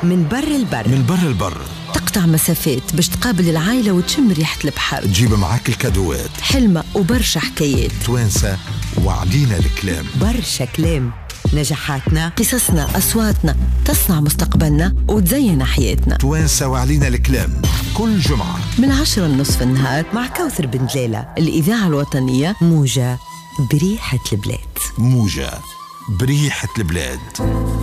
من بر البر، من بر البر، تقطع مسافات باش تقابل العائلة وتشم ريحة البحر، تجيب معاك الكادوات، حلمة وبرشا حكايات، توانسة وعلينا الكلام، برشا كلام، نجاحاتنا، قصصنا، أصواتنا، تصنع مستقبلنا وتزين حياتنا. توانسة وعلينا الكلام كل جمعة من 10:30 النهار مع كوثر بن دلالة. الإذاعة الوطنية موجة بريحة البلاد. موجة بريحة البلاد.